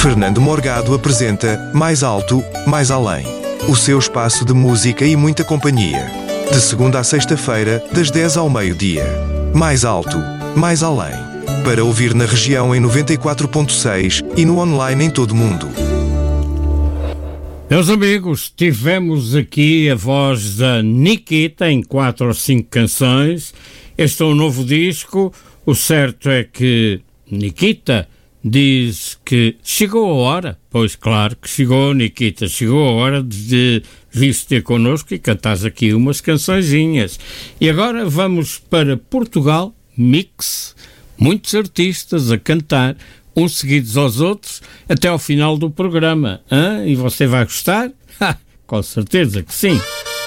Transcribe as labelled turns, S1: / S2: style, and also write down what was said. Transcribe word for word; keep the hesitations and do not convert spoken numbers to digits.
S1: Fernando Morgado apresenta Mais Alto, Mais Além. O seu espaço de música e muita companhia. De segunda a sexta-feira, das dez ao meio-dia. Mais Alto, Mais Além. Para ouvir na região em noventa e quatro ponto seis e no online em todo o mundo.
S2: Meus amigos, tivemos aqui a voz da Nikita em quatro ou cinco canções. Este é um novo disco. O certo é que Nikita diz que chegou a hora, pois claro que chegou, Nikita, chegou a hora de vir ter connosco e cantares aqui umas cançõezinhas. E agora vamos para Portugal, mix, muitos artistas a cantar, uns seguidos aos outros, até ao final do programa. Hã? E você vai gostar? Ha, com certeza que sim.